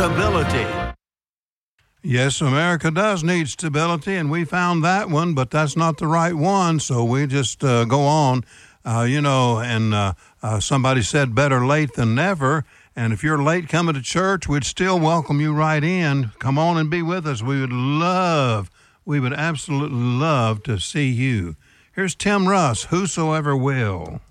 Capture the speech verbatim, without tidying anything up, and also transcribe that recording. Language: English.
stability. Yes, America does need stability, and we found that one, but that's not the right one, so we just uh, go on. Uh, you know, and uh, uh, somebody said better late than never, and if you're late coming to church, we'd still welcome you right in. Come on and be with us. We would love, we would absolutely love to see you. Here's Tim Russ, Whosoever Will.